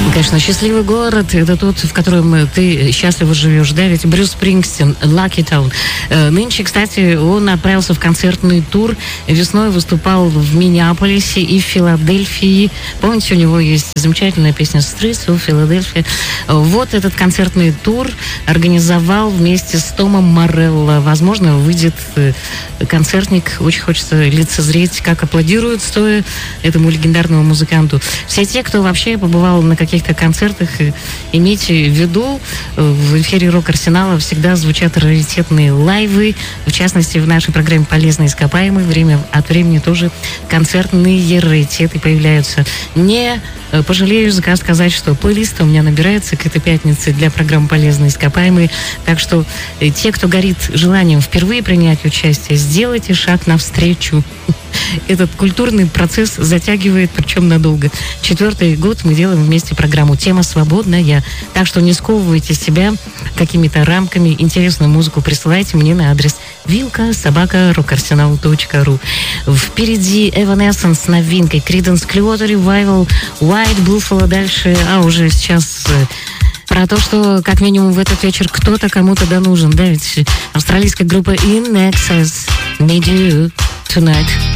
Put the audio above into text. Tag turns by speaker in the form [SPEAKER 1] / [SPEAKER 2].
[SPEAKER 1] Конечно, счастливый город — это тот, в котором ты счастливо живешь, да? Ведь Брюс Спрингстин, Lucky Town. Нынче, кстати, он отправился в концертный тур. Весной выступал в Миннеаполисе и в Филадельфии. Помните, у него есть замечательная песня «Streets of Philadelphia». Вот этот концертный тур организовал вместе с Томом Морелло. Возможно, выйдет концертник. Очень хочется лицезреть, как аплодируют стоя этому легендарному музыканту. Все те, кто вообще побывал на каких-то концертах, имейте в виду, в эфире Рок-Арсенала всегда звучат раритетные лайвы. В частности, в нашей программе «Полезные ископаемые» время от времени тоже концертные раритеты появляются. Не пожалею сказать, что плейлист у меня набирается к этой пятнице для программы «Полезные ископаемые». Так что те, кто горит желанием впервые принять участие, сделайте шаг навстречу. Этот культурный процесс затягивает, причем надолго. 4-й год мы делаем вместе программу «Тема свободная». Так что не сковывайте себя какими-то рамками. Интересную музыку присылайте мне на адрес vilka@rockarsenal.ru. Впереди Evanescence с новинкой Creedence Clearwater Revival, White Buffalo. Дальше, уже сейчас про то, что как минимум в этот вечер кто-то кому-то да нужен. Да, ведь австралийская группа In Excess Need You Tonight.